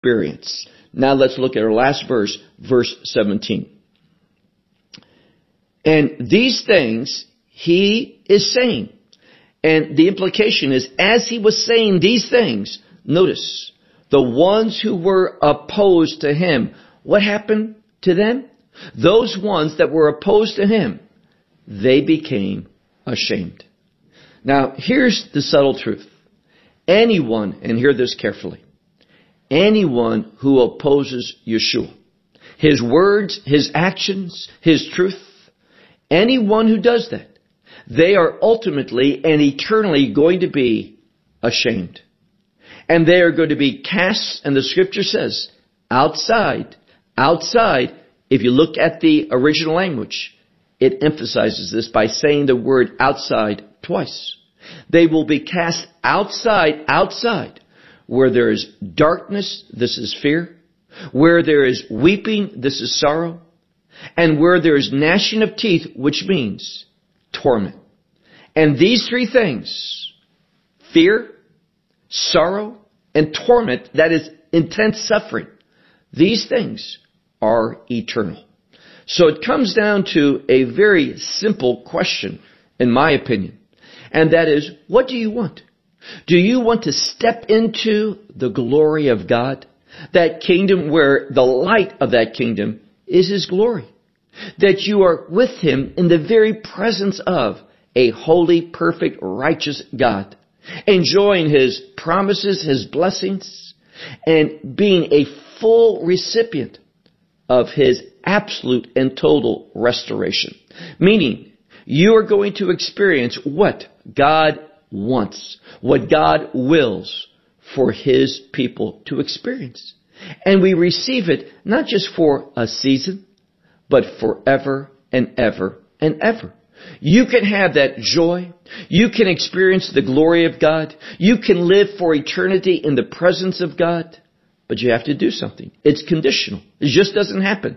experience. Now let's look at our last verse, verse 17. And these things he is saying. And the implication is, as he was saying these things, notice, the ones who were opposed to him, what happened to them? Those ones that were opposed to him, they became ashamed. Now, here's the subtle truth. Anyone, and hear this carefully, anyone who opposes Yeshua, his words, his actions, his truth, anyone who does that, they are ultimately and eternally going to be ashamed. And they are going to be cast, and the scripture says, outside. If you look at the original language, it emphasizes this by saying the word outside twice. They will be cast outside, where there is darkness, this is fear. Where there is weeping, this is sorrow. And where there is gnashing of teeth, which means torment. And these three things, fear, sorrow, and torment, that is intense suffering, these things are eternal. So it comes down to a very simple question, in my opinion. And that is, what do you want? Do you want to step into the glory of God? That kingdom where the light of that kingdom is His glory. That you are with Him in the very presence of a holy, perfect, righteous God. Enjoying His promises, His blessings, and being a full recipient of His absolute and total restoration. Meaning, you are going to experience what God wants, what God wills for His people to experience. And we receive it not just for a season, but forever and ever and ever. You can have that joy. You can experience the glory of God. You can live for eternity in the presence of God. But you have to do something. It's conditional. It just doesn't happen.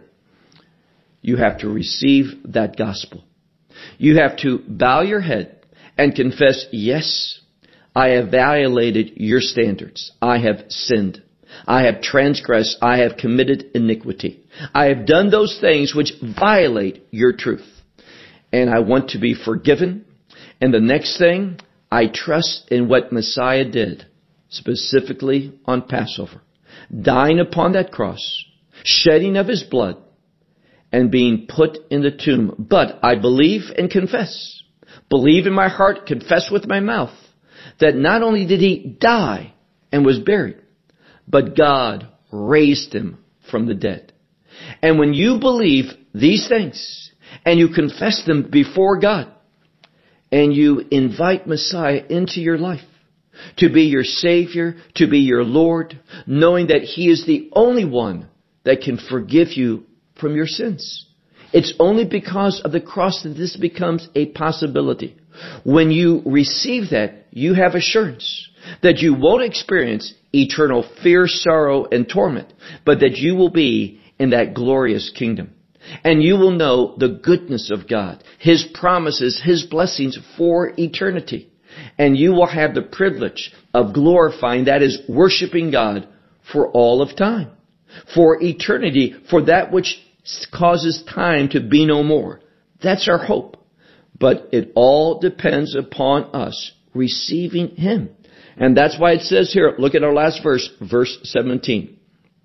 You have to receive that gospel. You have to bow your head and confess, yes, I have violated your standards. I have sinned. I have transgressed. I have committed iniquity. I have done those things which violate your truth. And I want to be forgiven. And the next thing, I trust in what Messiah did, specifically on Passover. Dying upon that cross, shedding of His blood, and being put in the tomb. But I believe and confess, believe in my heart, confess with my mouth, that not only did He die and was buried, but God raised Him from the dead. And when you believe these things, and you confess them before God, and you invite Messiah into your life, to be your Savior, to be your Lord, knowing that He is the only one that can forgive you from your sins. It's only because of the cross that this becomes a possibility. When you receive that, you have assurance that you won't experience eternal fear, sorrow, and torment, but that you will be in that glorious kingdom. And you will know the goodness of God, His promises, His blessings for eternity. And you will have the privilege of glorifying, that is, worshiping God for all of time. For eternity, for that which causes time to be no more. That's our hope. But it all depends upon us receiving Him. And that's why it says here, look at our last verse, verse 17.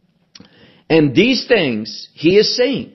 And these things He is saying,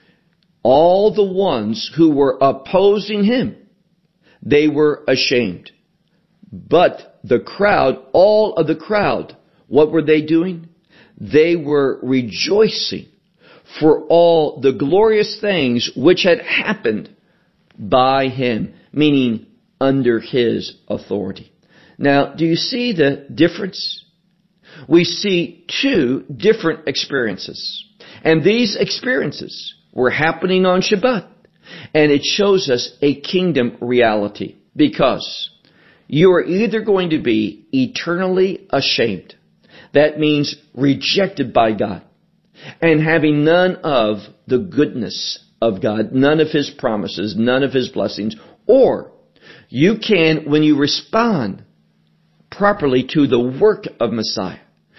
all the ones who were opposing Him, they were ashamed. But the crowd, all of the crowd, what were they doing? They were rejoicing for all the glorious things which had happened by Him, meaning under His authority. Now, do you see the difference? We see two different experiences. And these experiences were happening on Shabbat. And it shows us a kingdom reality. Because you are either going to be eternally ashamed. That means rejected by God. And having none of the goodness of God, none of His promises, none of His blessings. Or you can, when you respond properly to the work of Messiah,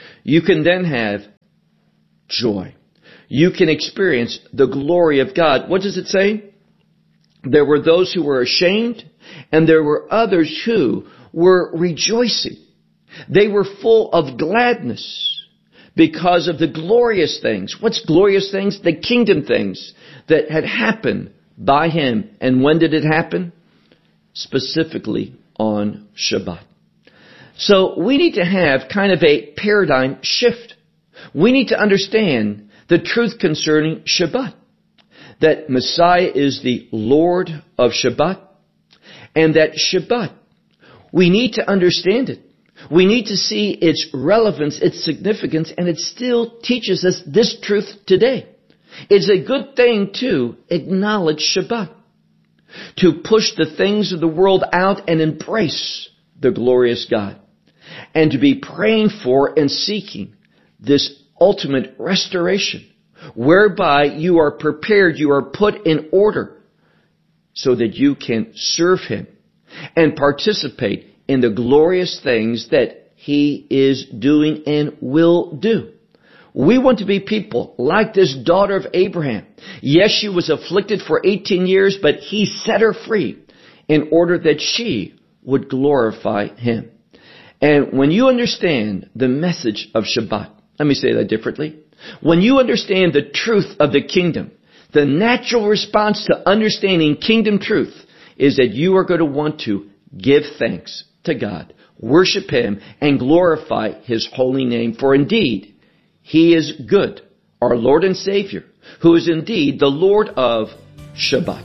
you can then have joy. You can experience the glory of God. What does it say? There were those who were ashamed, and there were others who were rejoicing. They were full of gladness because of the glorious things. What's glorious things? The kingdom things that had happened by him. And when did it happen? Specifically on Shabbat. So we need to have kind of a paradigm shift. We need to understand the truth concerning Shabbat. That Messiah is the Lord of Shabbat. And that Shabbat, we need to understand it. We need to see its relevance, its significance, and it still teaches us this truth today. It's a good thing to acknowledge Shabbat, to push the things of the world out and embrace the glorious God, and to be praying for and seeking this ultimate restoration, whereby you are prepared, you are put in order, so that you can serve Him and participate in the glorious things that He is doing and will do. We want to be people like this daughter of Abraham. Yes, she was afflicted for 18 years, but He set her free in order that she would glorify Him. And when you understand the message of Shabbat, let me say that differently. When you understand the truth of the kingdom, the natural response to understanding kingdom truth is that you are going to want to give thanks to God, worship Him, and glorify His holy name. For indeed, He is good, our Lord and Savior, who is indeed the Lord of Shabbat.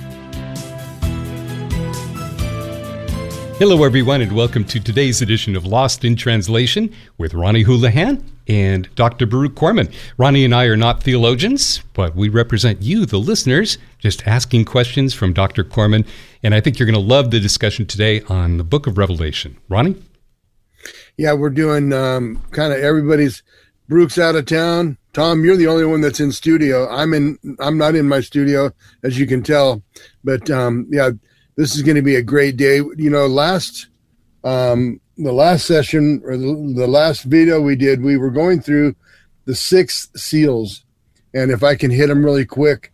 Hello, everyone, and welcome to today's edition of Lost in Translation with Ronnie Houlihan and Dr. Baruch Korman. Ronnie and I are not theologians, but we represent you, the listeners, just asking questions from Dr. Korman. And I think you're going to love the discussion today on the book of Revelation. Ronnie? Yeah, we're doing kind of everybody's. Baruch's out of town. Tom, you're the only one that's in studio. I'm not in my studio, as you can tell. But yeah, this is going to be a great day. You know, the last session or the last video we did, we were going through the 6 seals. And if I can hit them really quick,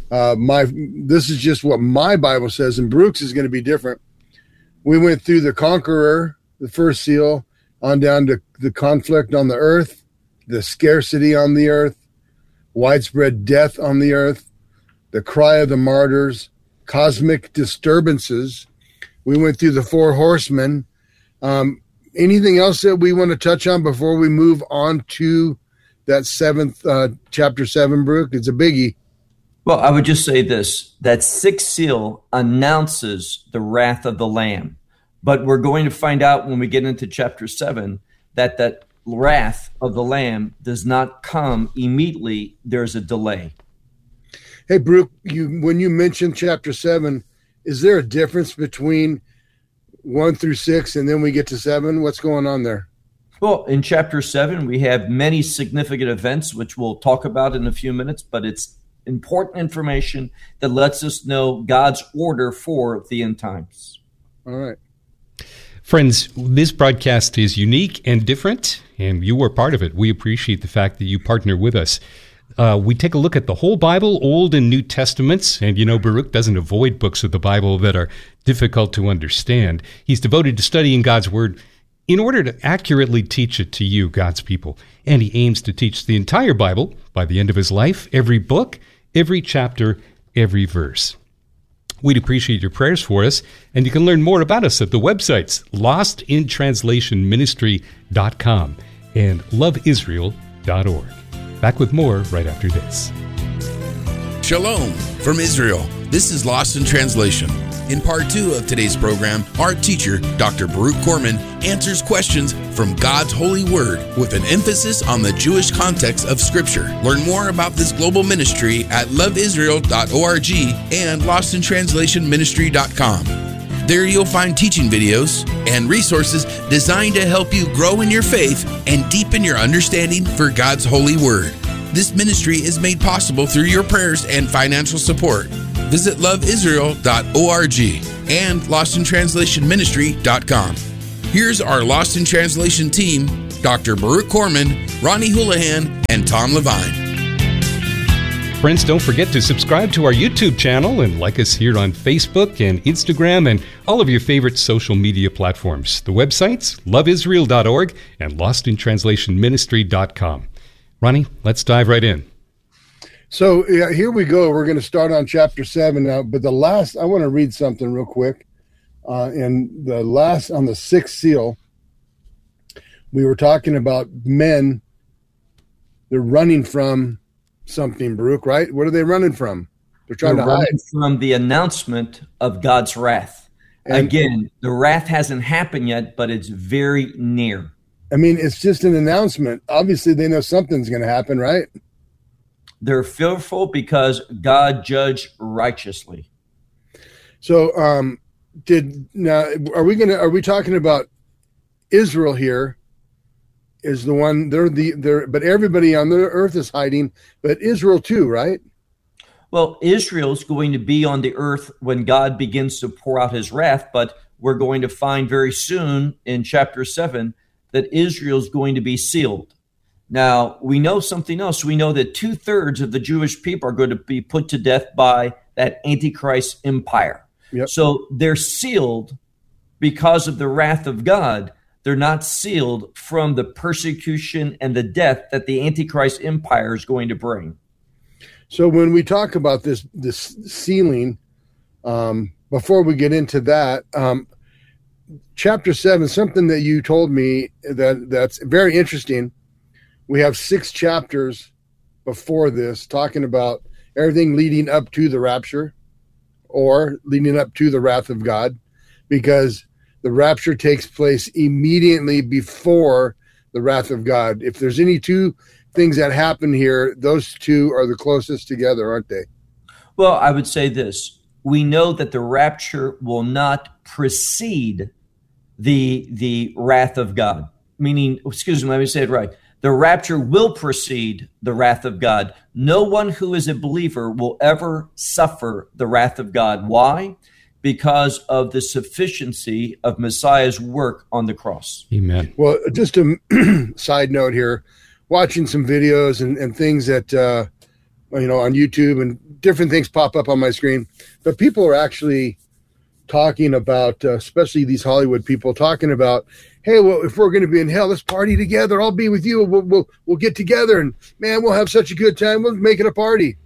this is just what my Bible says, and Baruch's is going to be different. We went through the conqueror, the first seal, on down to the conflict on the earth, the scarcity on the earth, widespread death on the earth, the cry of the martyrs, cosmic disturbances. We went through the 4 horsemen. Anything else that we want to touch on before we move on to that 7th, chapter 7, Baruch? It's a biggie. Well, I would just say this, that 6th seal announces the wrath of the Lamb. But we're going to find out when we get into chapter 7 that that wrath of the Lamb does not come immediately. There's a delay. Hey, Baruch, when you mentioned chapter 7, is there a difference between 1 through 6 and then we get to 7? What's going on there? Well, in chapter 7, we have many significant events, which we'll talk about in a few minutes, but it's important information that lets us know God's order for the end times. All right. Friends, this broadcast is unique and different, and you are part of it. We appreciate the fact that you partner with us. We take a look at the whole Bible, Old and New Testaments, and you know Baruch doesn't avoid books of the Bible that are difficult to understand. He's devoted to studying God's Word in order to accurately teach it to you, God's people. And he aims to teach the entire Bible by the end of his life, every book, every chapter, every verse. We'd appreciate your prayers for us, and you can learn more about us at the websites lostintranslationministry.com and loveisrael.org. Back with more right after this. Shalom from Israel. This is Lost in Translation. In part 2 of today's program, our teacher, Dr. Baruch Korman, answers questions from God's holy word with an emphasis on the Jewish context of Scripture. Learn more about this global ministry at loveisrael.org and lostintranslationministry.com. There you'll find teaching videos and resources designed to help you grow in your faith and deepen your understanding for God's holy word. This ministry is made possible through your prayers and financial support. Visit loveisrael.org and lostintranslationministry.com. Here's our Lost in Translation team, Dr. Baruch Corman, Ronnie Houlihan, and Tom Levine. Friends, don't forget to subscribe to our YouTube channel and like us here on Facebook and Instagram and all of your favorite social media platforms. The websites, loveisrael.org and lostintranslationministry.com. Ronnie, let's dive right in. So here we go. We're going to start on chapter 7 now, but I want to read something real quick. On the sixth seal, we were talking about men. They're running from something, Baruch, right? What are they running from? They're trying to hide from the announcement of God's wrath. And again, the wrath hasn't happened yet, but it's very near. I mean, it's just an announcement. Obviously, they know something's going to happen, right? They're fearful because God judged righteously. So, are we talking about Israel here? Is the one but everybody on the earth is hiding, but Israel too, right? Well, Israel's going to be on the earth when God begins to pour out his wrath, but we're going to find very soon in chapter 7 that Israel's going to be sealed. Now, we know something else. We know that 2/3 of the Jewish people are going to be put to death by that Antichrist empire. Yep. So they're sealed because of the wrath of God. They're not sealed from the persecution and the death that the Antichrist empire is going to bring. So when we talk about this sealing, before we get into that, chapter 7, something that you told me that's very interesting. We have 6 chapters before this talking about everything leading up to the rapture or leading up to the wrath of God, because the rapture takes place immediately before the wrath of God. If there's any two things that happen here, those two are the closest together, aren't they? Well, I would say this. We know that the rapture will not precede the wrath of God. Meaning, excuse me, let me say it right. The rapture will precede the wrath of God. No one who is a believer will ever suffer the wrath of God. Why? Because of the sufficiency of Messiah's work on the cross. Amen. Well, just a side note here, watching some videos and things that, on YouTube, and different things pop up on my screen. But people are actually talking about, especially these Hollywood people, talking about, hey, well, if we're going to be in hell, let's party together. I'll be with you. We'll get together, and man, we'll have such a good time. We'll make it a party.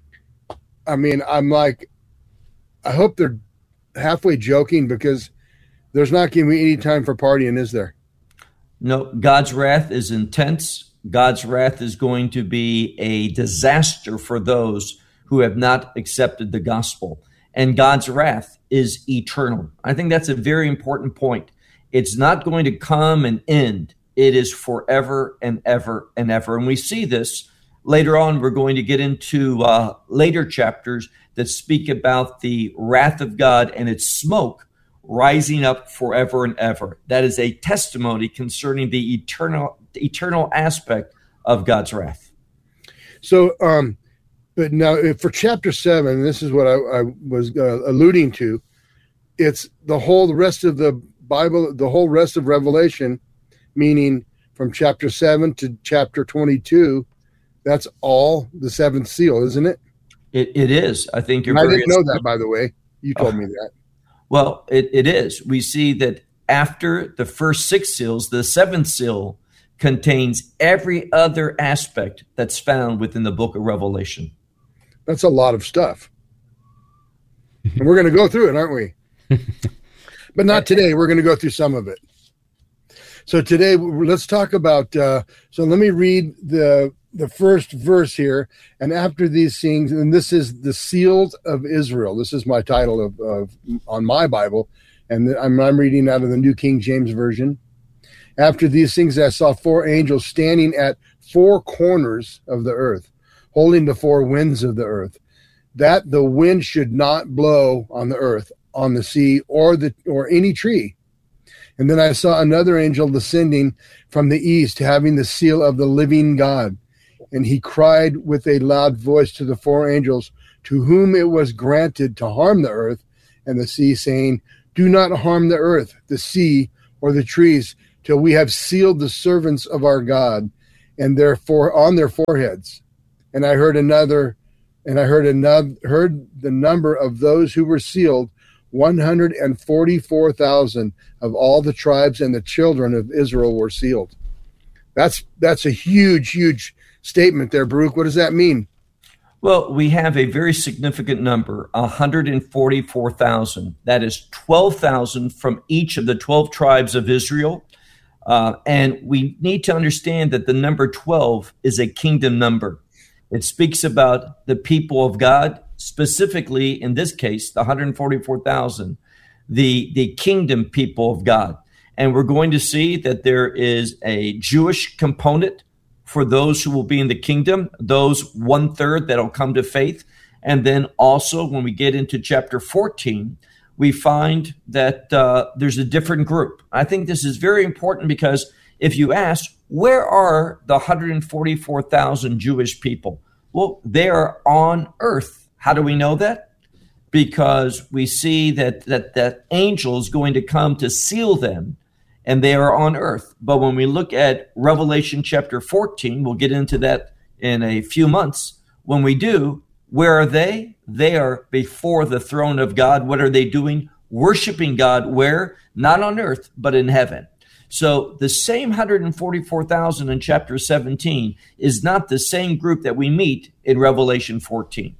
I mean, I'm like, I hope they're halfway joking, because there's not going to be any time for partying, is there? No, God's wrath is intense. God's wrath is going to be a disaster for those who have not accepted the gospel. And God's wrath is eternal. I think that's a very important point. It's not going to come and end. It is forever and ever and ever. And we see this later on. We're going to get into later chapters that speak about the wrath of God and its smoke rising up forever and ever. That is a testimony concerning the eternal aspect of God's wrath. So, but now for chapter 7, this is what I was alluding to. It's the rest of the Bible, the whole rest of Revelation, meaning from chapter 7 to chapter 22. That's all the seventh seal, isn't it? It is. I think you're. I didn't know that, by the way. You told me that. Well, it is. We see that after the first 6 seals, the seventh seal contains every other aspect that's found within the book of Revelation. That's a lot of stuff. And we're going to go through it, aren't we? But not today. We're going to go through some of it. So today, let's talk about, so let me read the first verse here. And after these things, and this is the seals of Israel. This is my title of on my Bible. And I'm reading out of the New King James Version. After these things, I saw 4 angels standing at 4 corners of the earth, holding the 4 winds of the earth, that the wind should not blow on the earth, on the sea, or any tree. And then I saw another angel descending from the east, having the seal of the living God. And he cried with a loud voice to the 4 angels, to whom it was granted to harm the earth and the sea, saying, do not harm the earth, the sea, or the trees, till we have sealed the servants of our God, and therefore on their foreheads. And I heard the number of those who were sealed, 144,000 of all the tribes and the children of Israel were sealed. That's a huge statement there, Baruch. What does that mean? Well, we have a very significant number, 144,000. That is 12,000 from each of the 12 tribes of Israel. And we need to understand that the number 12 is a kingdom number. It speaks about the people of God, specifically in this case, the 144,000, the kingdom people of God. And we're going to see that there is a Jewish component for those who will be in the kingdom, those 1/3 that'll come to faith. And then also when we get into chapter 14, we find that there's a different group. I think this is very important because if you ask, where are the 144,000 Jewish people? Well, they are on earth. How do we know that? Because we see that angel is going to come to seal them, and they are on earth. But when we look at Revelation chapter 14, we'll get into that in a few months. When we do, where are they? They are before the throne of God. What are they doing? Worshiping God where? Not on earth, but in heaven. So the same 144,000 in chapter 17 is not the same group that we meet in Revelation 14.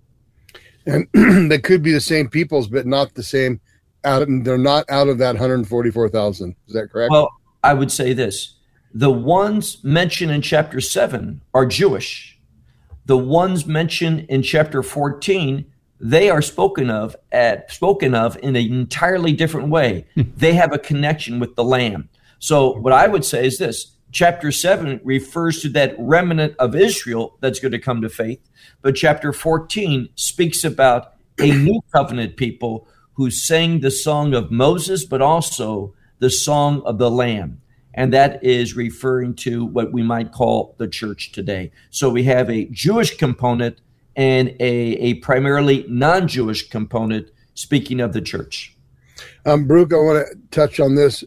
And they could be the same peoples, but not the same. They're not out of that 144,000. Is that correct? Well, I would say this. The ones mentioned in chapter 7 are Jewish. The ones mentioned in chapter 14, they are spoken of in an entirely different way. They have a connection with the Lamb. So what I would say is this. Chapter 7 refers to that remnant of Israel that's going to come to faith. But chapter 14 speaks about a new covenant people who sang the song of Moses, but also the song of the Lamb. And that is referring to what we might call the church today. So we have a Jewish component and a primarily non-Jewish component, speaking of the church. Baruch, I want to touch on this.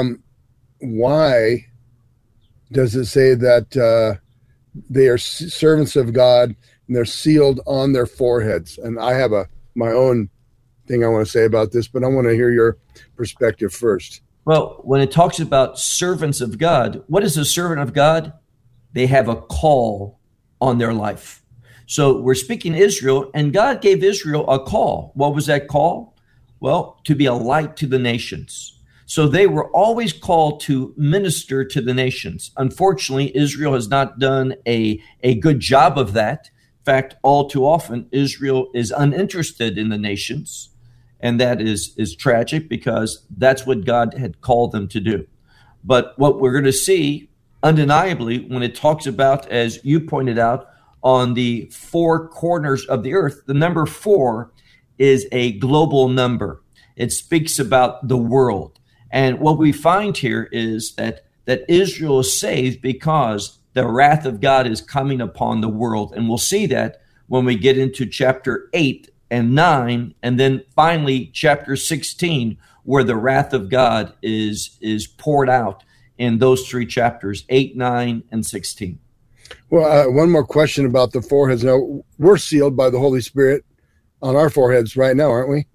Why does it say that they are servants of God and they're sealed on their foreheads? And I have my own thing I want to say about this, but I want to hear your perspective first. Well, when it talks about servants of God, what is a servant of God? They have a call on their life. So we're speaking Israel, and God gave Israel a call. What was that call? Well, to be a light to the nations. So they were always called to minister to the nations. Unfortunately, Israel has not done a good job of that. In fact, all too often, Israel is uninterested in the nations. And that is tragic because that's what God had called them to do. But what we're going to see undeniably when it talks about, as you pointed out, on the four corners of the earth, the number 4 is a global number. It speaks about the world. And what we find here is that Israel is saved because the wrath of God is coming upon the world. And we'll see that when we get into chapter 8 and 9, and then finally chapter 16, where the wrath of God is poured out in those 3 chapters, 8, 9, and 16. Well, one more question about the foreheads. Now, we're sealed by the Holy Spirit on our foreheads right now, aren't we?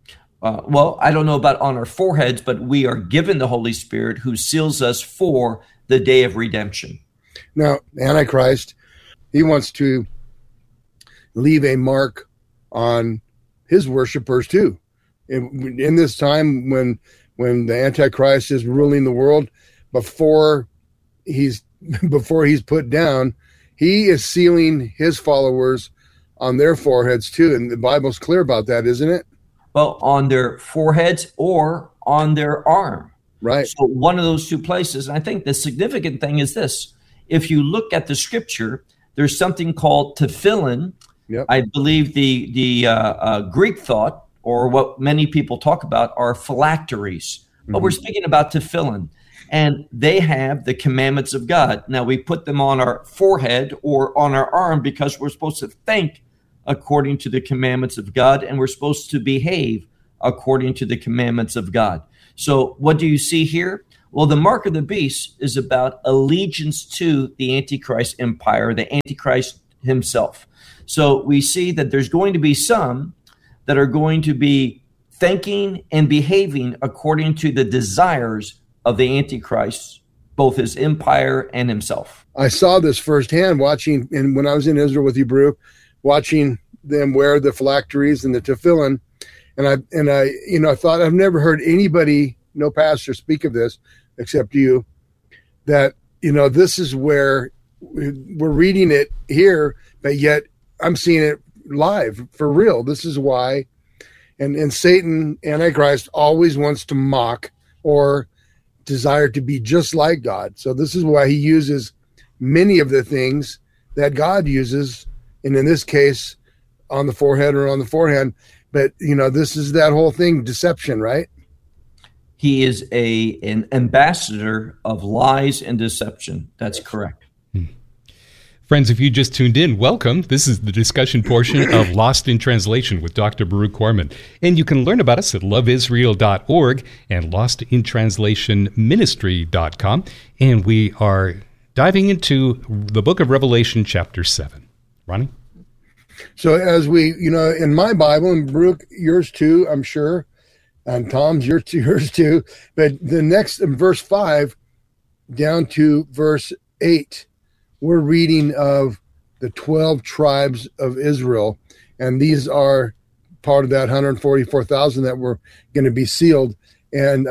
Well, I don't know about on our foreheads, but we are given the Holy Spirit who seals us for the day of redemption. Now, Antichrist, he wants to leave a mark on his worshipers too. In this time when the Antichrist is ruling the world, before he's put down, he is sealing his followers on their foreheads too. And the Bible's clear about that, isn't it? Well, on their foreheads or on their arm. Right. So one of those 2 places. And I think the significant thing is this. If you look at the scripture, there's something called tefillin. Yep. I believe the Greek thought, or what many people talk about, are phylacteries. But we're speaking about tefillin. And they have the commandments of God. Now, we put them on our forehead or on our arm because we're supposed to think according to the commandments of God, and we're supposed to behave according to the commandments of God. So what do you see here? Well, the mark of the beast is about allegiance to the Antichrist empire, the Antichrist himself. So we see that there's going to be some that are going to be thinking and behaving according to the desires of the Antichrist, both his empire and himself. I saw this firsthand watching, and when I was in Israel with you, Baruch, watching them wear the phylacteries and the tefillin, and I thought, I've never heard anybody, no pastor, speak of this except you, that this is where we're reading it here, but yet I'm seeing it live for real. This is why, and Satan, Antichrist, always wants to mock or desire to be just like God. So this is why he uses many of the things that God uses, and in this case, on the forehead or on the forehand. But this is that whole thing, deception, right? He is an ambassador of lies and deception. That's correct. Friends, if you just tuned in, welcome. This is the discussion portion of Lost in Translation with Dr. Baruch Corman. And you can learn about us at loveisrael.org and lostintranslationministry.com. And we are diving into the book of Revelation, chapter 7. Ronnie? So as we, in my Bible, and Baruch, yours too, I'm sure, and Tom's yours too, but the next, in verse 5 down to verse 8, we're reading of the 12 tribes of Israel, and these are part of that 144,000 that were going to be sealed. And,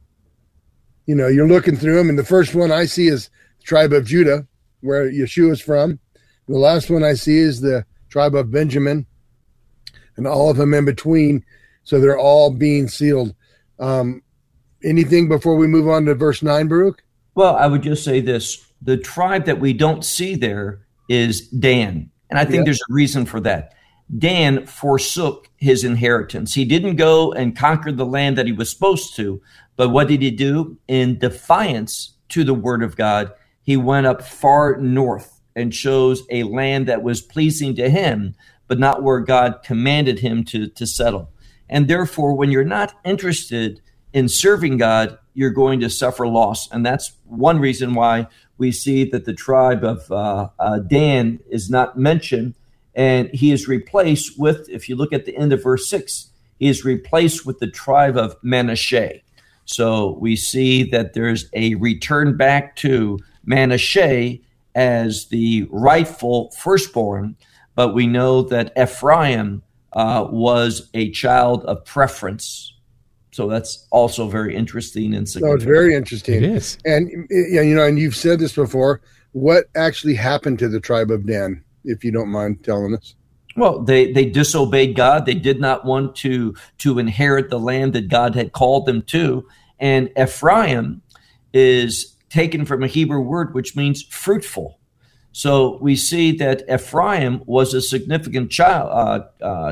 you're looking through them, and the first one I see is the tribe of Judah, where Yeshua is from. The last one I see is the tribe of Benjamin, and all of them in between. So they're all being sealed. Anything before we move on to verse 9, Baruch? Well, I would just say this. The tribe that we don't see there is Dan. And I think there's a reason for that. Dan forsook his inheritance. He didn't go and conquer the land that he was supposed to. But what did he do? In defiance to the word of God, he went up far north and chose a land that was pleasing to him, but not where God commanded him to settle. And therefore, when you're not interested in serving God, you're going to suffer loss. And that's one reason why we see that the tribe of Dan is not mentioned, and he is replaced with, if you look at the end of verse 6, he is replaced with the tribe of Manasseh. So we see that there's a return back to Manasseh as the rightful firstborn, but we know that Ephraim was a child of preference. So that's also very interesting and significant. No, it's very interesting. It is. And, and you've said this before. What actually happened to the tribe of Dan, if you don't mind telling us? Well, they disobeyed God. They did not want to inherit the land that God had called them to. And Ephraim is taken from a Hebrew word, which means fruitful. So we see that Ephraim was a significant child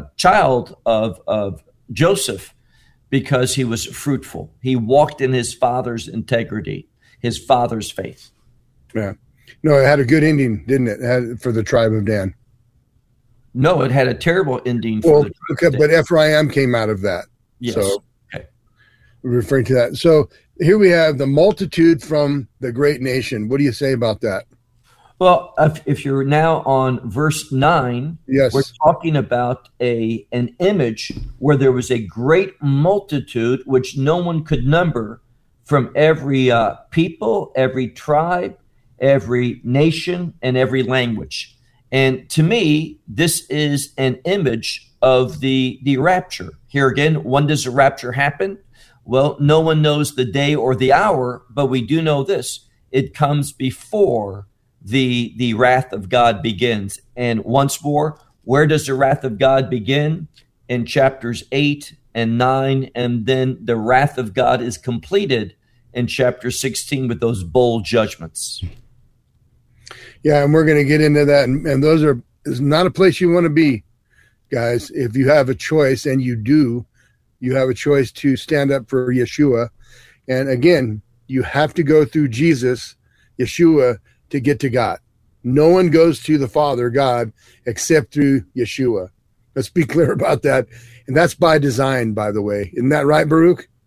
of Joseph, because he was fruitful. He walked in his father's integrity, his father's faith. Yeah. No, it had a good ending, didn't it, for the tribe of Dan? No, it had a terrible ending for the tribe of Dan. But Ephraim came out of that. Yes. So okay. We're referring to that. So here we have the multitude from the great nation. What do you say about that? Well, if you're now on verse 9, yes, we're talking about an image where there was a great multitude which no one could number, from every people, every tribe, every nation, and every language. And to me, this is an image of the rapture. Here again, when does the rapture happen? Well, no one knows the day or the hour, but we do know this. It comes before the wrath of God begins. And once more, where does the wrath of God begin? In chapters 8 and 9, and then the wrath of God is completed in chapter 16 with those bold judgments. Yeah, and we're going to get into that. And those is not a place you want to be, guys. If you have a choice, and you have a choice to stand up for Yeshua. And again, you have to go through Jesus, Yeshua, to get to God. No one goes to the Father, God, except through Yeshua. Let's be clear about that. And that's by design, by the way. Isn't that right, Baruch?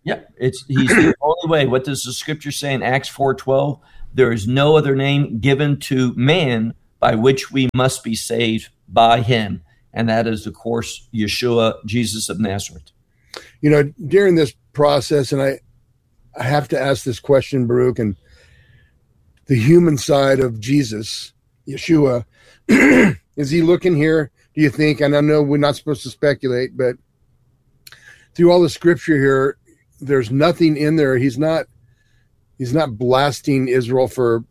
Yeah, he's the only way. What does the scripture say in Acts 4:12? There is no other name given to man by which we must be saved by him. And that is, of course, Yeshua, Jesus of Nazareth. You know, during this process, and I have to ask this question, Baruch, and the human side of Jesus, Yeshua, is he looking here, do you think? And I know we're not supposed to speculate, but through all the scripture here, there's nothing in there. He's not blasting Israel for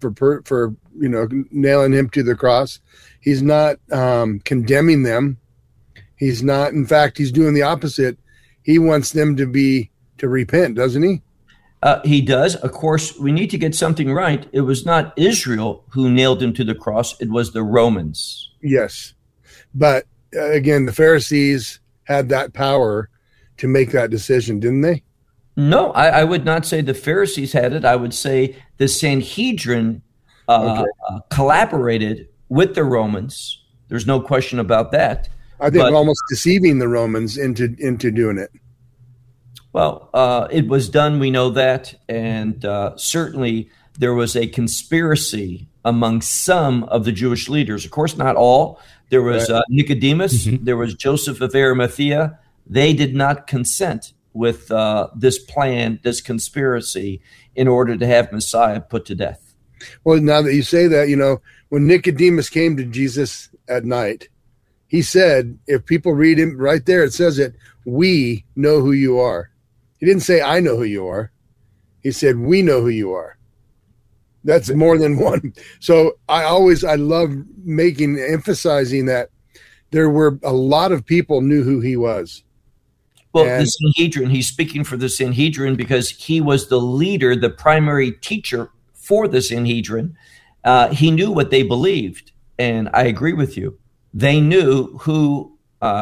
nailing him to the cross. He's not condemning them. He's not. In fact, he's doing the opposite. He wants them to repent, doesn't he? He does. Of course, we need to get something right. It was not Israel who nailed him to the cross. It was the Romans. Yes. But again, the Pharisees had that power to make that decision, didn't they? No, I would not say the Pharisees had it. I would say the Sanhedrin collaborated with the Romans. There's no question about that. I think almost deceiving the Romans into doing it. Well, it was done. We know that. And certainly there was a conspiracy among some of the Jewish leaders. Of course, not all. There was Nicodemus. Mm-hmm. There was Joseph of Arimathea. They did not consent with this plan, this conspiracy, in order to have Messiah put to death. Well, now that you say that, you know, when Nicodemus came to Jesus at night, he said, if people read him right there, it says it, we know who you are. He didn't say, I know who you are. He said, we know who you are. That's more than one. So I love emphasizing that there were a lot of people knew who he was. Well, the Sanhedrin, he's speaking for the Sanhedrin because he was the leader, the primary teacher for the Sanhedrin. He knew what they believed. And I agree with you. They knew who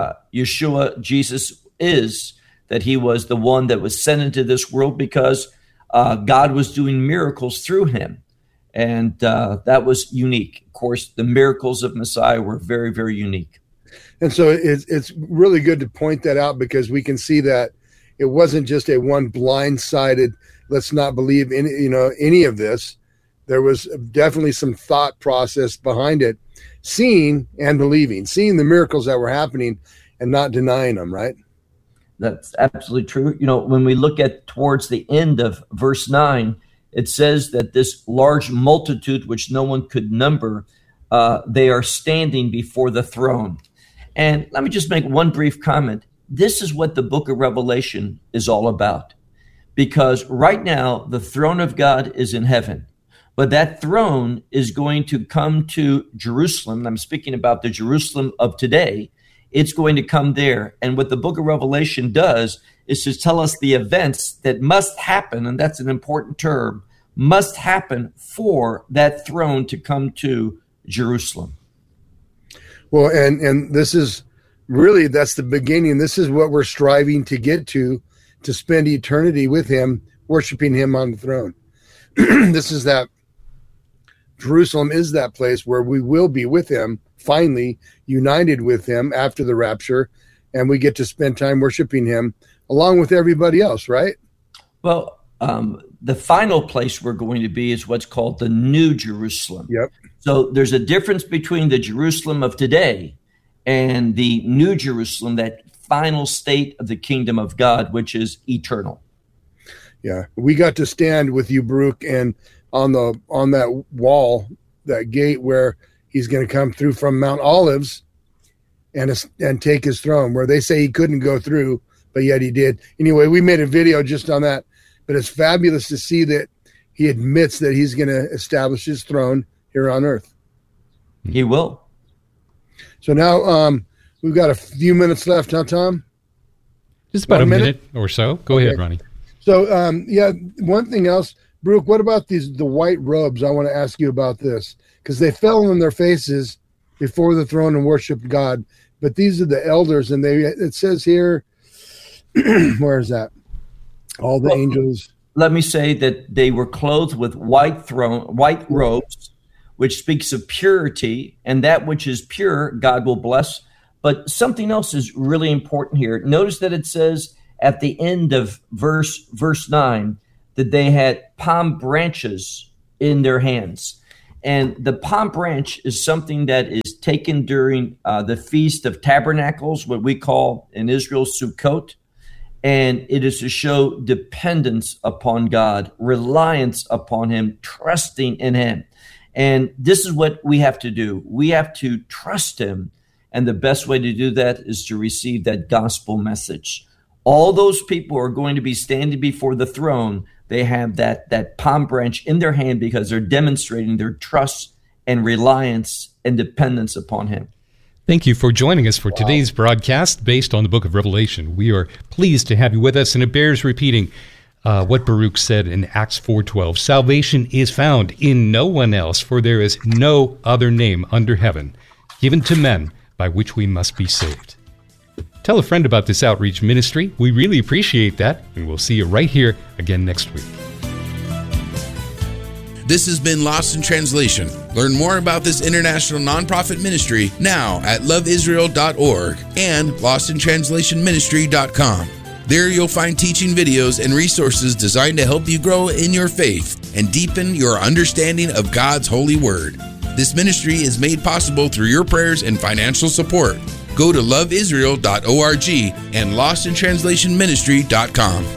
Yeshua, Jesus, is, that he was the one that was sent into this world because God was doing miracles through him. And that was unique. Of course, the miracles of Messiah were very, very unique. And so it's really good to point that out because we can see that it wasn't just a one blindsided, let's not believe any of this. There was definitely some thought process behind it, seeing and believing, seeing the miracles that were happening and not denying them, right? That's absolutely true. You know, when we look at towards the end of verse 9, it says that this large multitude, which no one could number, they are standing before the throne. And let me just make one brief comment. This is what the book of Revelation is all about. Because right now, the throne of God is in heaven. But that throne is going to come to Jerusalem. I'm speaking about the Jerusalem of today. It's going to come there. And what the book of Revelation does is to tell us the events that must happen, and that's an important term, must happen for that throne to come to Jerusalem. Well, and this is really, that's the beginning. This is what we're striving to get to spend eternity with him, worshiping him on the throne. This is that Jerusalem is that place where we will be with him, finally united with him after the rapture, and we get to spend time worshiping him along with everybody else, right? Well, the final place we're going to be is what's called the New Jerusalem. Yep. So there's a difference between the Jerusalem of today and the New Jerusalem, that final state of the kingdom of God, which is eternal. Yeah, we got to stand with you, Baruch, and on that wall, that gate where he's going to come through from Mount Olives and take his throne, where they say he couldn't go through, but yet he did. Anyway, we made a video just on that, but it's fabulous to see that he admits that he's going to establish his throne here on earth. He will. So now we've got a few minutes left, huh, Tom? Just about a minute or so. Go ahead, Ronnie. So, one thing else, Baruch, what about the white robes? I want to ask you about this, because they fell on their faces before the throne and worshiped God. But these are the elders, and it says here, where is that? All the angels. Let me say that they were clothed with white robes, which speaks of purity, and that which is pure, God will bless. But something else is really important here. Notice that it says, at the end of verse 9 that they had palm branches in their hands. And the palm branch is something that is taken during the Feast of Tabernacles, what we call in Israel Sukkot. And it is to show dependence upon God, reliance upon him, trusting in him. And this is what we have to do. We have to trust him. And the best way to do that is to receive that gospel message. All those people are going to be standing before the throne. They have that palm branch in their hand because they're demonstrating their trust and reliance and dependence upon him. Thank you for joining us for today's broadcast based on the book of Revelation. We are pleased to have you with us, and it bears repeating what Baruch said in Acts 4:12. Salvation is found in no one else, for there is no other name under heaven given to men by which we must be saved. Tell a friend about this outreach ministry. We really appreciate that, and we'll see you right here again next week. This has been Lost in Translation. Learn more about this international nonprofit ministry now at loveisrael.org and lostintranslationministry.com. There you'll find teaching videos and resources designed to help you grow in your faith and deepen your understanding of God's holy word. This ministry is made possible through your prayers and financial support. Go to loveisrael.org and lostintranslationministry.com.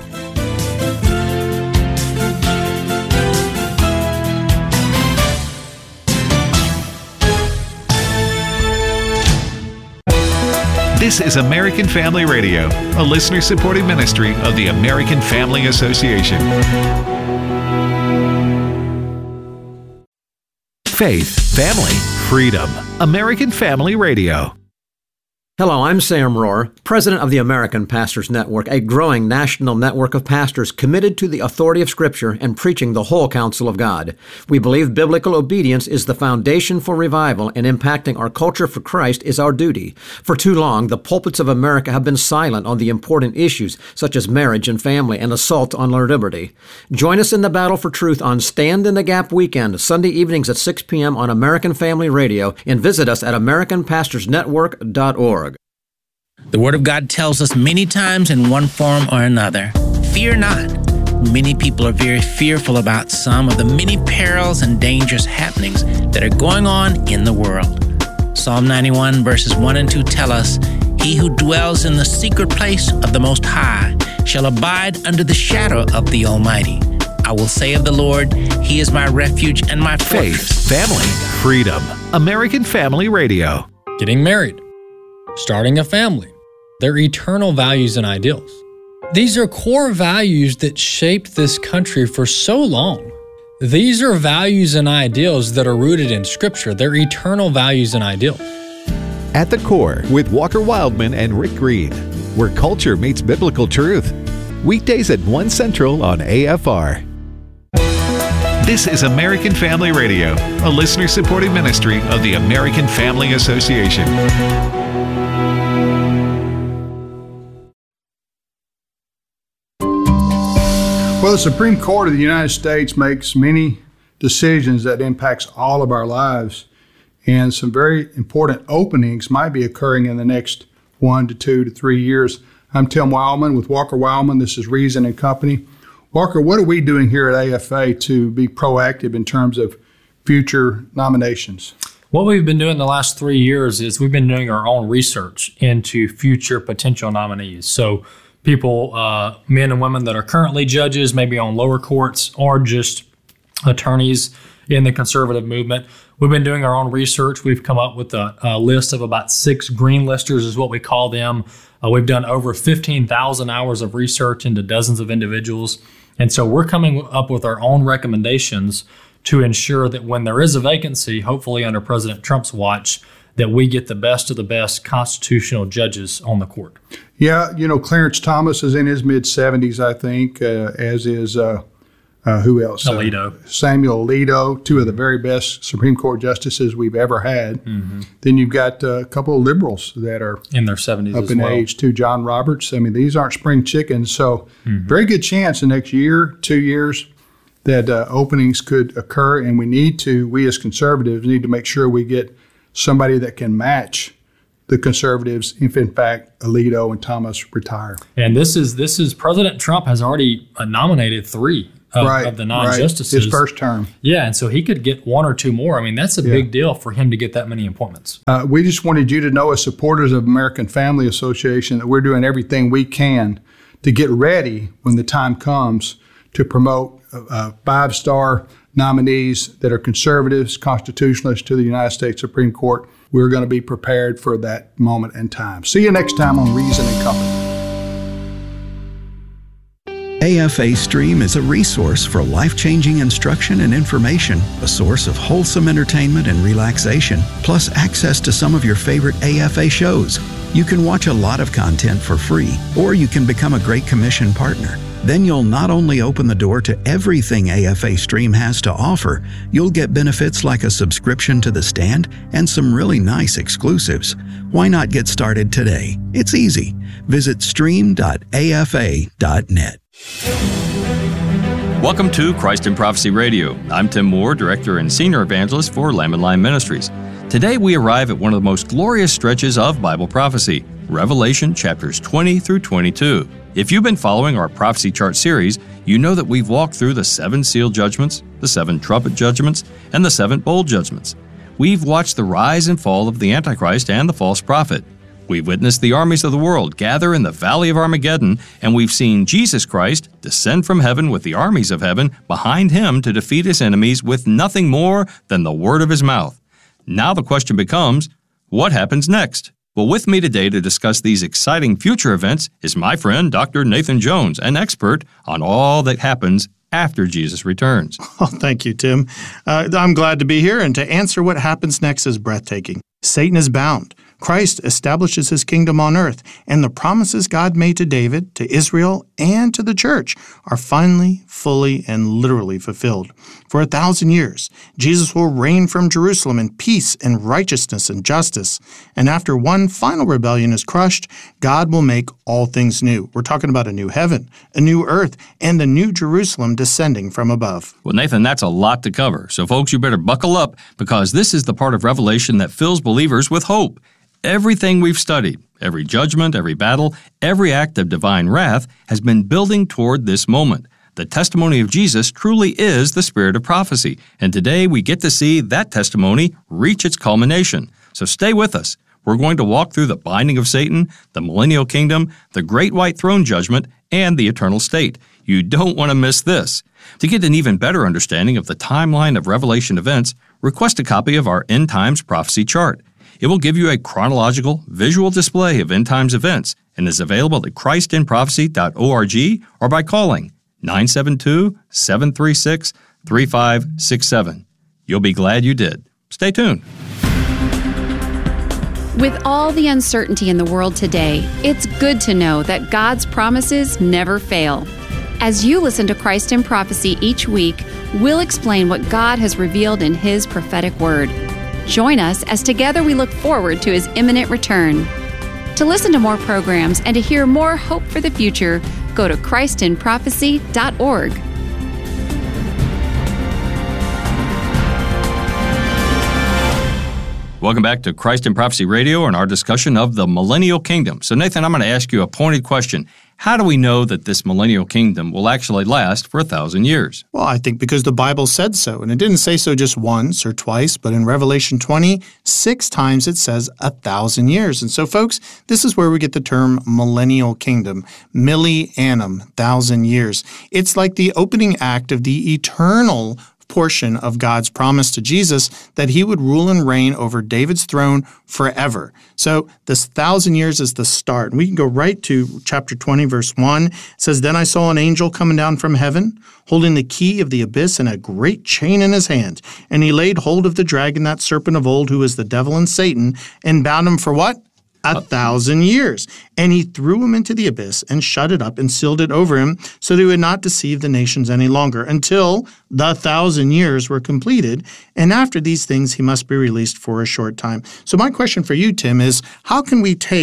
This is American Family Radio, a listener-supported ministry of the American Family Association. Faith, family, freedom. American Family Radio. Hello, I'm Sam Rohr, president of the American Pastors Network, a growing national network of pastors committed to the authority of Scripture and preaching the whole counsel of God. We believe biblical obedience is the foundation for revival, and impacting our culture for Christ is our duty. For too long, the pulpits of America have been silent on the important issues such as marriage and family and assault on our liberty. Join us in the battle for truth on Stand in the Gap weekend, Sunday evenings at 6 p.m. on American Family Radio, and visit us at AmericanPastorsNetwork.org. The Word of God tells us many times in one form or another, fear not. Many people are very fearful about some of the many perils and dangerous happenings that are going on in the world. Psalm 91 verses 1 and 2 tell us, He who dwells in the secret place of the Most High shall abide under the shadow of the Almighty. I will say of the Lord, He is my refuge and my fortress. Faith, family, freedom. American Family Radio. Getting married, starting a family, their eternal values and ideals. These are core values that shaped this country for so long. These are values and ideals that are rooted in Scripture. They're eternal values and ideals. At the Core with Walker Wildman and Rick Green, where culture meets biblical truth. Weekdays at 1 Central on AFR. This is American Family Radio, a listener-supported ministry of the American Family Association. Well, the Supreme Court of the United States makes many decisions that impacts all of our lives, and some very important openings might be occurring in the next 1 to 2 to 3 years. I'm Tim Wildman with Walker Wildman. This is Reason and Company. Walker, what are we doing here at AFA to be proactive in terms of future nominations? What we've been doing the last 3 years is we've been doing our own research into future potential nominees. So people, men and women that are currently judges, maybe on lower courts, or just attorneys in the conservative movement. We've been doing our own research. We've come up with a list of about 6 green listers is what we call them. We've done over 15,000 hours of research into dozens of individuals. And so we're coming up with our own recommendations to ensure that when there is a vacancy, hopefully under President Trump's watch, that we get the best of the best constitutional judges on the court. Yeah, Clarence Thomas is in his mid-70s, I think, as is, who else? Alito. Samuel Alito, 2 of the very best Supreme Court justices we've ever had. Mm-hmm. Then you've got a couple of liberals that are in their 70s up as in well. age, too. John Roberts. I mean, these aren't spring chickens. So very good chance the next year, 2 years, that openings could occur. And we as conservatives need to make sure we get somebody that can match the conservatives, if in fact Alito and Thomas retire. And this is President Trump has already nominated 3 of the 9 justices. His first term. Yeah, and so he could get 1 or 2 more. I mean, that's a big deal for him to get that many appointments. We just wanted you to know, as supporters of American Family Association, that we're doing everything we can to get ready when the time comes to promote 5-star nominees that are conservatives, constitutionalists to the United States Supreme Court. We're going to be prepared for that moment in time. See you next time on Reason and Company. AFA Stream is a resource for life-changing instruction and information, a source of wholesome entertainment and relaxation, plus access to some of your favorite AFA shows. You can watch a lot of content for free, or you can become a Great Commission partner. Then you'll not only open the door to everything AFA Stream has to offer, you'll get benefits like a subscription to The Stand and some really nice exclusives. Why not get started today? It's easy. Visit stream.afa.net. Welcome to Christ in Prophecy Radio. I'm Tim Moore, Director and Senior Evangelist for Lamb and Lion Ministries. Today we arrive at one of the most glorious stretches of Bible prophecy, Revelation chapters 20 through 22. If you've been following our prophecy chart series, you know that we've walked through the 7 seal judgments, the 7 trumpet judgments, and the 7 bowl judgments. We've watched the rise and fall of the Antichrist and the false prophet. We've witnessed the armies of the world gather in the valley of Armageddon, and we've seen Jesus Christ descend from heaven with the armies of heaven behind him to defeat his enemies with nothing more than the word of his mouth. Now the question becomes, what happens next? Well, with me today to discuss these exciting future events is my friend Dr. Nathan Jones, an expert on all that happens after Jesus returns. Oh, thank you, Tim. I'm glad to be here, and to answer what happens next is breathtaking. Satan is bound. Christ establishes his kingdom on earth, and the promises God made to David, to Israel, and to the church are finally, fully, and literally fulfilled. For 1,000 years, Jesus will reign from Jerusalem in peace and righteousness and justice. And after one final rebellion is crushed, God will make all things new. We're talking about a new heaven, a new earth, and the new Jerusalem descending from above. Well, Nathan, that's a lot to cover. So folks, you better buckle up, because this is the part of Revelation that fills believers with hope. Everything we've studied, every judgment, every battle, every act of divine wrath has been building toward this moment. The testimony of Jesus truly is the spirit of prophecy, and today we get to see that testimony reach its culmination. So stay with us. We're going to walk through the binding of Satan, the millennial kingdom, the great white throne judgment, and the eternal state. You don't want to miss this. To get an even better understanding of the timeline of Revelation events, request a copy of our End Times Prophecy Chart. It will give you a chronological, visual display of end times events and is available at christinprophecy.org or by calling 972-736-3567. You'll be glad you did. Stay tuned. With all the uncertainty in the world today, it's good to know that God's promises never fail. As you listen to Christ in Prophecy each week, we'll explain what God has revealed in His prophetic word. Join us as together we look forward to His imminent return. To listen to more programs and to hear more hope for the future, go to christinprophecy.org. Welcome back to Christ in Prophecy Radio and our discussion of the millennial kingdom. So Nathan, I'm going to ask you a pointed question. How do we know that this millennial kingdom will actually last for 1,000 years? Well, I think because the Bible said so. And it didn't say so just once or twice, but in Revelation 20, 6 times it says 1,000 years. And so, folks, this is where we get the term millennial kingdom, millennium, 1,000 years. It's like the opening act of the eternal portion of God's promise to Jesus that he would rule and reign over David's throne forever. So this 1,000 years is the start. And we can go right to chapter 20, verse 1. It says, "Then I saw an angel coming down from heaven, holding the key of the abyss and a great chain in his hand. And he laid hold of the dragon, that serpent of old, who is the devil and Satan, and bound him for" what? 1,000 years. "And he threw him into the abyss and shut it up and sealed it over him, so that he would not deceive the nations any longer, until the 1,000 years were completed. And after these things he must be released for a short time." So my question for you, Tim, is how can we take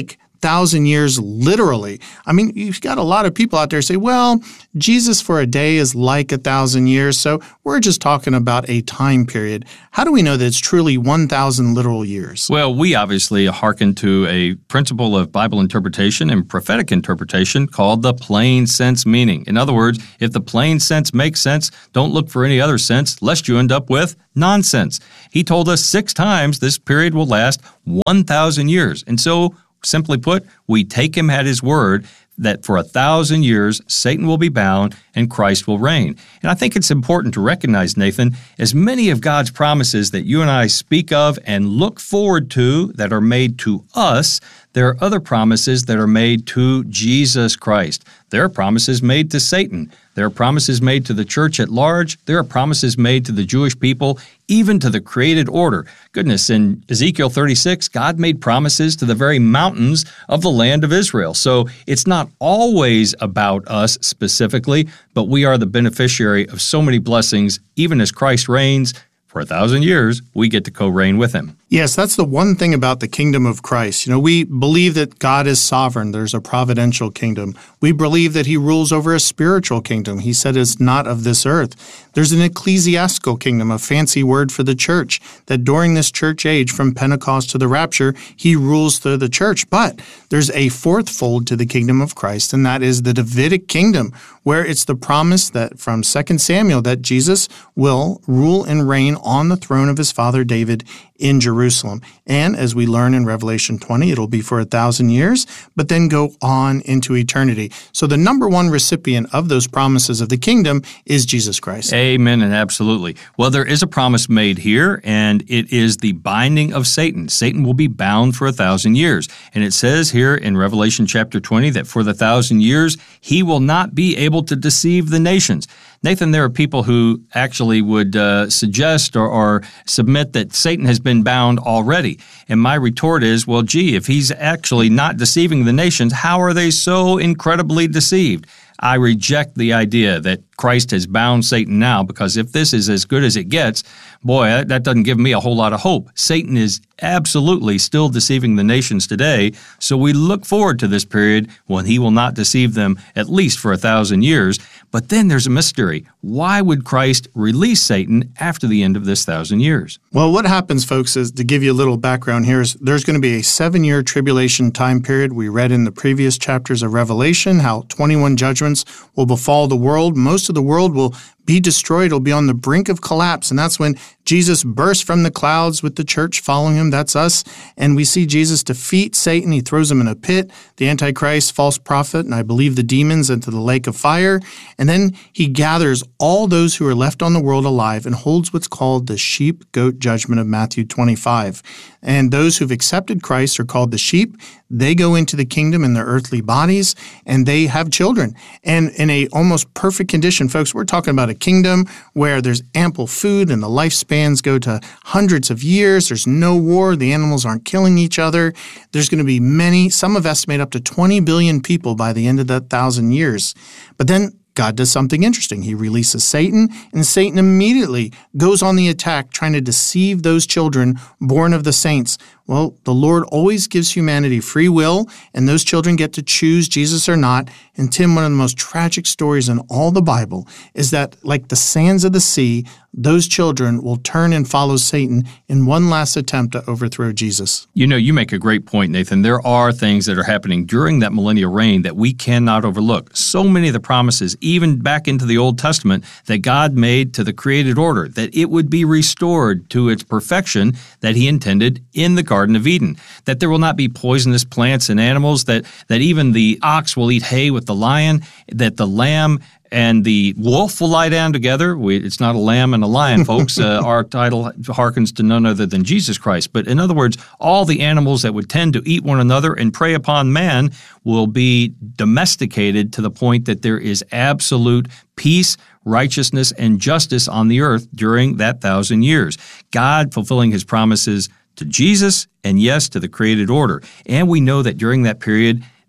1,000 years literally. I mean, you've got a lot of people out there say, well, Jesus for a day is like 1,000 years, so we're just talking about a time period. How do we know that it's truly 1,000 literal years? Well, we obviously hearken to a principle of Bible interpretation and prophetic interpretation called the plain sense meaning. In other words, if the plain sense makes sense, don't look for any other sense, lest you end up with nonsense. He told us 6 times this period will last 1,000 years. And so, simply put, we take him at his word that for 1,000 years, Satan will be bound and Christ will reign. And I think it's important to recognize, Nathan, as many of God's promises that you and I speak of and look forward to that are made to us, there are other promises that are made to Jesus Christ. There are promises made to Satan. There are promises made to the church at large. There are promises made to the Jewish people, even to the created order. Goodness, in Ezekiel 36, God made promises to the very mountains of the land of Israel. So it's not always about us specifically, but we are the beneficiary of so many blessings, even as Christ reigns. For 1,000 years, we get to co-reign with him. Yes, that's the one thing about the kingdom of Christ. We believe that God is sovereign. There's a providential kingdom. We believe that he rules over a spiritual kingdom. He said it's not of this earth. There's an ecclesiastical kingdom, a fancy word for the church, that during this church age, from Pentecost to the rapture, he rules through the church. But there's a fourth fold to the kingdom of Christ, and that is the Davidic kingdom, where it's the promise that from 2 Samuel that Jesus will rule and reign on the throne of his father David in Jerusalem. And as we learn in Revelation 20, it'll be for 1,000 years, but then go on into eternity. So the number one recipient of those promises of the kingdom is Jesus Christ. Amen and absolutely. Well, there is a promise made here, and it is the binding of Satan. Satan will be bound for 1,000 years. And it says here in Revelation chapter 20 that for the 1,000 years, he will not be able to deceive the nations. Nathan, there are people who actually would suggest or submit that Satan has been bound already. And my retort is, well, gee, if he's actually not deceiving the nations, how are they so incredibly deceived? I reject the idea that Christ has bound Satan now, because if this is as good as it gets, boy, that doesn't give me a whole lot of hope. Satan is absolutely still deceiving the nations today, so we look forward to this period when he will not deceive them, at least for 1,000 years. But then there's a mystery. Why would Christ release Satan after the end of this 1,000 years? Well, what happens, folks, is to give you a little background here, is there's going to be a 7-year tribulation time period. We read in the previous chapters of Revelation how 21 judgments will befall the world. Most of the world will be destroyed. It'll be on the brink of collapse. And that's when Jesus bursts from the clouds with the church following him. That's us. And we see Jesus defeat Satan. He throws him in a pit, the Antichrist, false prophet, and I believe the demons into the lake of fire. And then he gathers all those who are left on the world alive and holds what's called the sheep-goat judgment of Matthew 25. And those who've accepted Christ are called the sheep. They go into the kingdom in their earthly bodies, and they have children. And in a almost perfect condition, folks, we're talking about a kingdom where there's ample food and the lifespans go to hundreds of years. There's no war. The animals aren't killing each other. There's going to be many, some have estimated up to 20 billion people by the end of that 1,000 years. But then God does something interesting. He releases Satan, and Satan immediately goes on the attack, trying to deceive those children born of the saints. Well, the Lord always gives humanity free will, and those children get to choose Jesus or not. And Tim, one of the most tragic stories in all the Bible is that, like the sands of the sea, those children will turn and follow Satan in one last attempt to overthrow Jesus. You make a great point, Nathan. There are things that are happening during that millennial reign that we cannot overlook. So many of the promises, even back into the Old Testament, that God made to the created order, that it would be restored to its perfection that he intended in the Garden of Eden, that there will not be poisonous plants and animals, that even the ox will eat hay with the lion, that the lamb and the wolf will lie down together. It's not a lamb and a lion, folks. Our title harkens to none other than Jesus Christ. But in other words, all the animals that would tend to eat one another and prey upon man will be domesticated to the point that there is absolute peace, righteousness, and justice on the earth during that 1,000 years. God fulfilling his promises to Jesus and, yes, to the created order. And we know that during that period,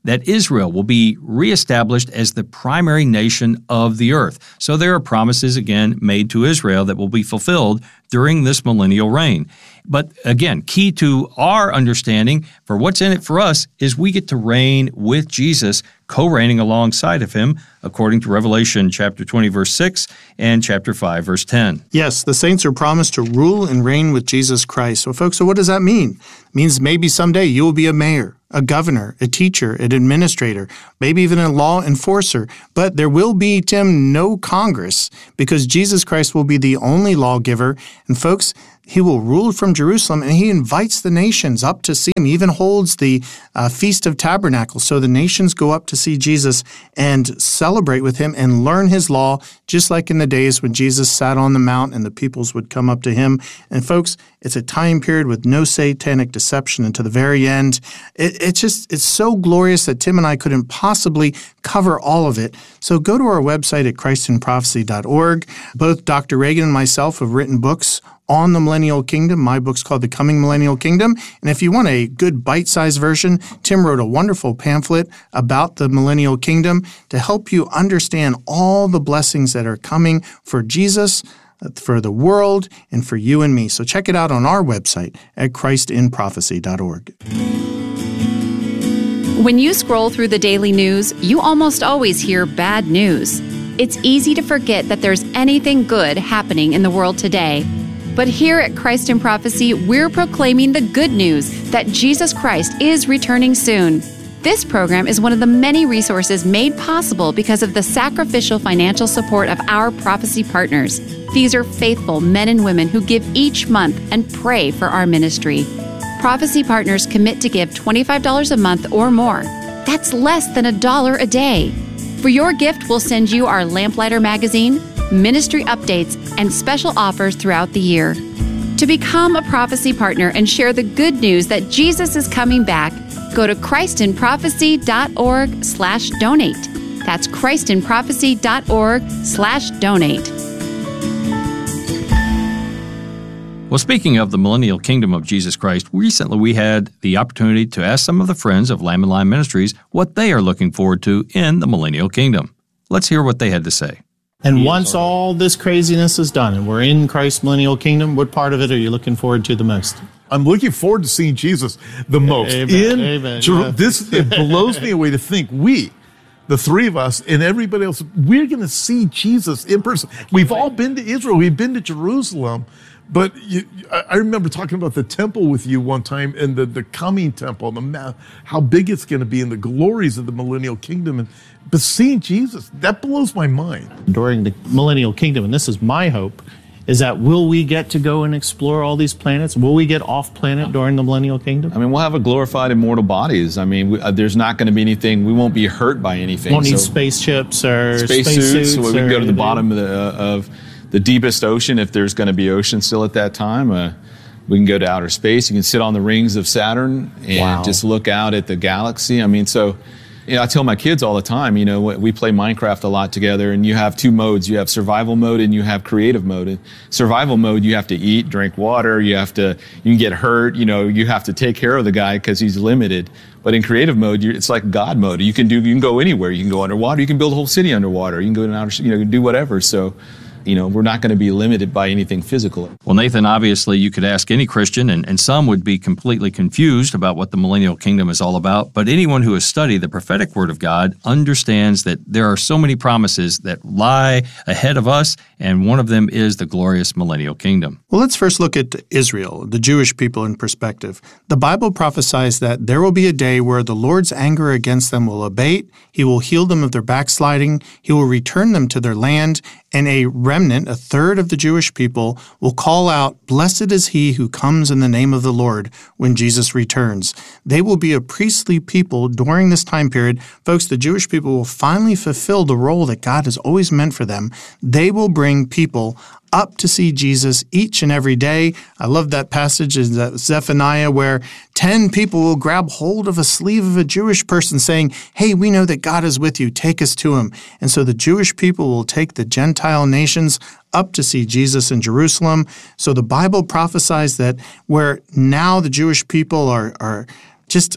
that Israel will be reestablished as the primary nation of the earth. So there are promises, again, made to Israel that will be fulfilled during this millennial reign. But again, key to our understanding for what's in it for us is we get to reign with Jesus, co-reigning alongside of him, according to Revelation chapter 20, verse 6, and chapter 5, verse 10. Yes, the saints are promised to rule and reign with Jesus Christ. So folks, so what does that mean? It means maybe someday you will be a mayor, a governor, a teacher, an administrator, maybe even a law enforcer. But there will be, Tim, no Congress, because Jesus Christ will be the only lawgiver. And folks, he will rule from Jerusalem, and he invites the nations up to see him. He even holds the Feast of Tabernacles. So the nations go up to see Jesus and celebrate with him and learn his law, just like in the days when Jesus sat on the mount and the peoples would come up to him. And folks, it's a time period with no satanic deception until the very end. It's so glorious that Tim and I couldn't possibly cover all of it. So go to our website at christinprophecy.org. Both Dr. Reagan and myself have written books on the Millennial Kingdom. My book's called The Coming Millennial Kingdom. And if you want a good bite-sized version, Tim wrote a wonderful pamphlet about the Millennial Kingdom to help you understand all the blessings that are coming for Jesus, for the world, and for you and me. So check it out on our website at christinprophecy.org. When you scroll through the daily news, you almost always hear bad news. It's easy to forget that there's anything good happening in the world today. But here at Christ in Prophecy, we're proclaiming the good news that Jesus Christ is returning soon. This program is one of the many resources made possible because of the sacrificial financial support of our prophecy partners. These are faithful men and women who give each month and pray for our ministry. Prophecy partners commit to give $25 a month or more. That's less than $1 a day. For your gift, we'll send you our Lamplighter magazine, ministry updates, and special offers throughout the year. To become a prophecy partner and share the good news that Jesus is coming back, go to christinprophecy.org/donate. That's christinprophecy.org/donate. Well, speaking of the millennial kingdom of Jesus Christ, recently we had the opportunity to ask some of the friends of Lamb and Lion Ministries what they are looking forward to in the millennial kingdom. Let's hear what they had to say. And once all this craziness is done and we're in Christ's millennial kingdom, what part of it are you looking forward to the most? I'm looking forward to seeing Jesus the most. Amen. It blows me away to think the three of us and everybody else, we're going to see Jesus in person. We've all been to Israel. We've been to Jerusalem. But I remember talking about the temple with you one time, and the coming temple, how big it's going to be, and the glories of the millennial kingdom. But seeing Jesus, that blows my mind. During the millennial kingdom, and this is my hope, is that will we get to go and explore all these planets? Will we get off planet during the millennial kingdom? I mean, we'll have a glorified immortal bodies. I mean, there's not going to be anything, we won't be hurt by anything. Won't need spaceships or spacesuits. So we can go to the bottom of the deepest ocean, if there's going to be ocean still at that time. We can go to outer space. You can sit on the rings of Saturn and just look out at the galaxy. I mean, so I tell my kids all the time, we play Minecraft a lot together, and you have two modes. You have survival mode and you have creative mode. In survival mode, you have to eat, drink water. You can get hurt. You have to take care of the guy because he's limited. But in creative mode, it's like God mode. You can go anywhere. You can go underwater. You can build a whole city underwater. You can go to outer, do whatever. So, we're not going to be limited by anything physical. Well, Nathan, obviously you could ask any Christian, and some would be completely confused about what the millennial kingdom is all about. But anyone who has studied the prophetic word of God understands that there are so many promises that lie ahead of us, and one of them is the glorious millennial kingdom. Well, let's first look at Israel, the Jewish people in perspective. The Bible prophesies that there will be a day where the Lord's anger against them will abate. He will heal them of their backsliding. He will return them to their land, and a remnant, a third of the Jewish people, will call out, "Blessed is he who comes in the name of the Lord," when Jesus returns. They will be a priestly people during this time period. Folks, the Jewish people will finally fulfill the role that God has always meant for them. They will bring people up to see Jesus each and every day. I love that passage in Zephaniah where 10 people will grab hold of a sleeve of a Jewish person saying, "Hey, we know that God is with you. Take us to him." And so the Jewish people will take the Gentile nations up to see Jesus in Jerusalem. So the Bible prophesies that where now the Jewish people are just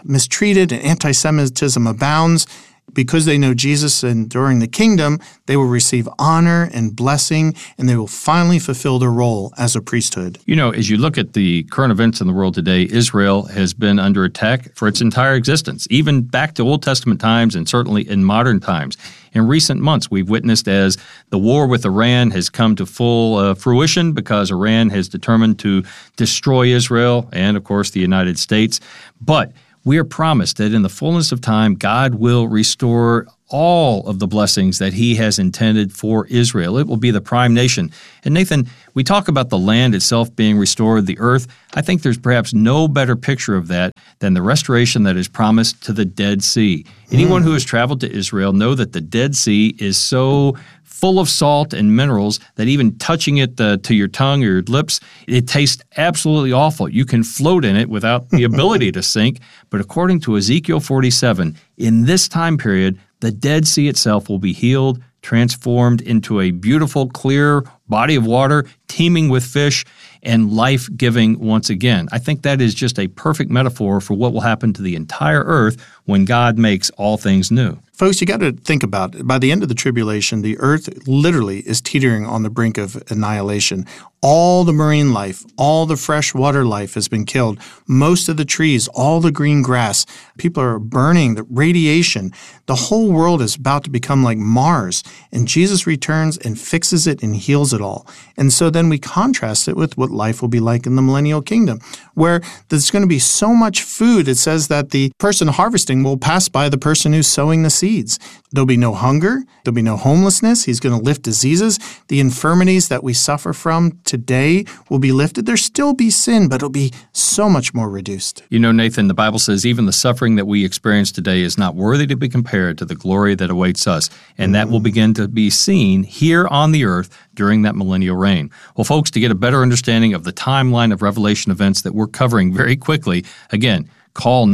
mistreated and anti-Semitism abounds. Because they know Jesus and during the kingdom, they will receive honor and blessing, and they will finally fulfill their role as a priesthood. You know, as you look at the current events in the world today, Israel has been under attack for its entire existence, even back to Old Testament times and certainly in modern times. In recent months, we've witnessed as the war with Iran has come to full fruition because Iran has determined to destroy Israel and, of course, the United States. But we are promised that in the fullness of time, God will restore all of the blessings that he has intended for Israel. It will be the prime nation. And Nathan, we talk about the land itself being restored, the earth. I think there's perhaps no better picture of that than the restoration that is promised to the Dead Sea. Anyone who has traveled to Israel know that the Dead Sea is so full of salt and minerals that even touching it to your tongue or your lips, it tastes absolutely awful. You can float in it without the ability to sink. But according to Ezekiel 47, in this time period, the Dead Sea itself will be healed, transformed into a beautiful, clear body of water, teeming with fish, and life-giving once again. I think that is just a perfect metaphor for what will happen to the entire earth when God makes all things new. Folks, you got to think about it. By the end of the tribulation, the earth literally is teetering on the brink of annihilation. All the marine life, all the freshwater life has been killed. Most of the trees, all the green grass, people are burning, the radiation. The whole world is about to become like Mars, and Jesus returns and fixes it and heals it all. And so then we contrast it with what life will be like in the millennial kingdom, where there's going to be so much food. It says that the person harvesting will pass by the person who's sowing the seeds. There'll be no hunger. There'll be no homelessness. He's going to lift diseases. The infirmities that we suffer from today will be lifted. There'll still be sin, but it'll be so much more reduced. You know, Nathan, the Bible says even the suffering that we experience today is not worthy to be compared to the glory that awaits us. And that will begin to be seen here on the earth during that millennial reign. Well, folks, to get a better understanding of the timeline of Revelation events that we're covering very quickly, again, call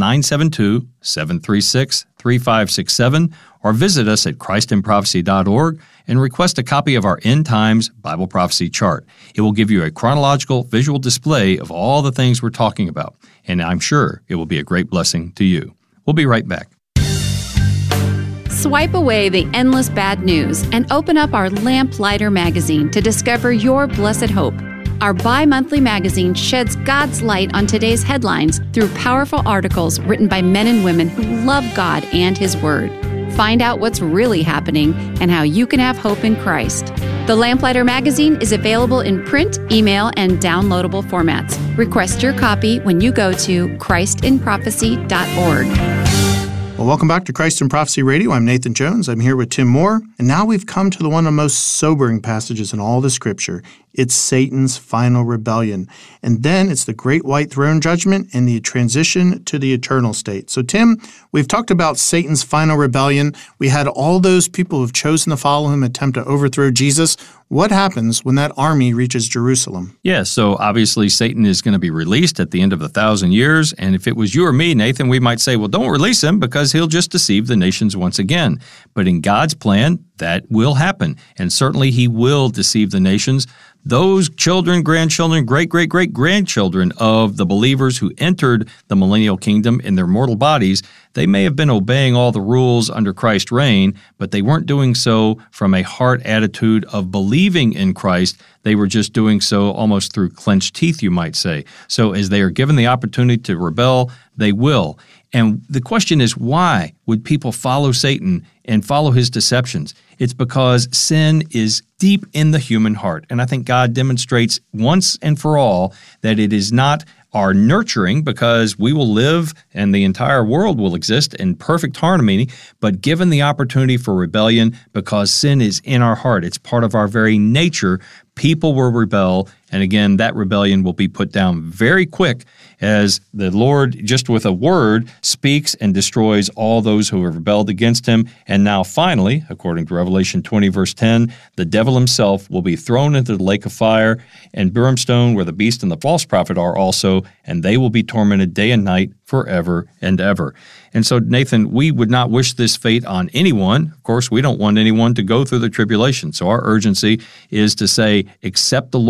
972-736-3567 or visit us at christinprophecy.org and request a copy of our End Times Bible Prophecy Chart. It will give you a chronological visual display of all the things we're talking about, and I'm sure it will be a great blessing to you. We'll be right back. Swipe away the endless bad news and open up our Lamplighter magazine to discover your blessed hope. Our bi-monthly magazine sheds God's light on today's headlines through powerful articles written by men and women who love God and His Word. Find out what's really happening and how you can have hope in Christ. The Lamplighter magazine is available in print, email, and downloadable formats. Request your copy when you go to christinprophecy.org. Well, welcome back to Christ in Prophecy Radio. I'm Nathan Jones. I'm here with Tim Moore. And now we've come to one of the most sobering passages in all the Scripture. It's Satan's final rebellion. And then it's the great white throne judgment and the transition to the eternal state. So, Tim, we've talked about Satan's final rebellion. We had all those people who've chosen to follow him attempt to overthrow Jesus. What happens when that army reaches Jerusalem? Yeah, so obviously Satan is going to be released at the end of 1,000 years. And if it was you or me, Nathan, we might say, well, don't release him because he'll just deceive the nations once again. But in God's plan, that will happen. And certainly he will deceive the nations. Those children, grandchildren, great-great-great-grandchildren of the believers who entered the millennial kingdom in their mortal bodies, they may have been obeying all the rules under Christ's reign, but they weren't doing so from a heart attitude of believing in Christ. They were just doing so almost through clenched teeth, you might say. So as they are given the opportunity to rebel, they will. And the question is, why would people follow Satan and follow his deceptions? It's because sin is deep in the human heart. And I think God demonstrates once and for all that it is not our nurturing, because we will live and the entire world will exist in perfect harmony, but given the opportunity for rebellion, because sin is in our heart, it's part of our very nature, people will rebel. And again, that rebellion will be put down very quick as the Lord, just with a word, speaks and destroys all those who have rebelled against him. And now finally, according to Revelation 20, verse 10, the devil himself will be thrown into the lake of fire and brimstone, where the beast and the false prophet are also, and they will be tormented day and night forever and ever. And so, Nathan, we would not wish this fate on anyone. Of course, we don't want anyone to go through the tribulation. So our urgency is to say, accept the Lord's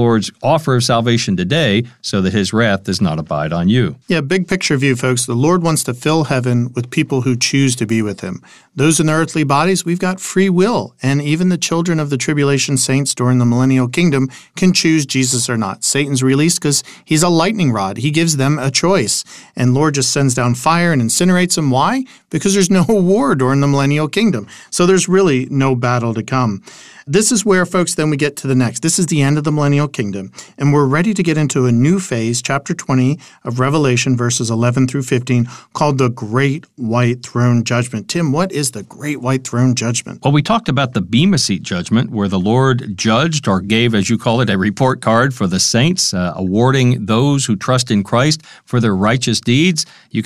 offer of salvation today so that his wrath does not abide on you. Yeah, big picture view, folks. The Lord wants to fill heaven with people who choose to be with him. Those in the earthly bodies, we've got free will, and even the children of the tribulation saints during the millennial kingdom can choose Jesus or not. Satan's released because he's a lightning rod. He gives them a choice, and Lord just sends down fire and incinerates them. Why? Because there's no war during the millennial kingdom, so there's really no battle to come. This is where, folks, then we get to the next. This is the end of the millennial kingdom, and we're ready to get into a new phase, chapter 20 of Revelation, verses 11 through 15, called the Great White Throne Judgment. Tim, what is the Great White Throne Judgment? Well, we talked about the Bema Seat judgment, where the Lord judged, or gave, as you call it, a report card for the saints, awarding those who trust in Christ for their righteous deeds. You